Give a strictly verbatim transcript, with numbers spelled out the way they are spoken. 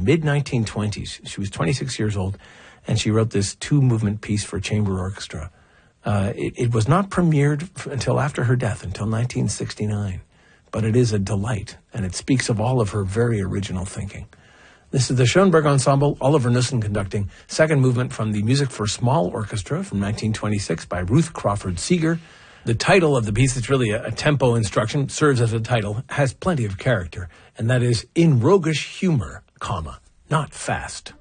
nineteen, mid nineteen twenties. She was twenty-six years old, and she wrote this two-movement piece for chamber orchestra. Uh, it, it was not premiered f- until after her death, until nineteen sixty-nine. But it is a delight, and it speaks of all of her very original thinking. This is the Schoenberg Ensemble, Oliver Knussen conducting, second movement from the Music for Small Orchestra from nineteen twenty-six by Ruth Crawford Seeger. The title of the piece, it's really a, a tempo instruction, serves as a title, has plenty of character, and that is in roguish humor, comma, not fast.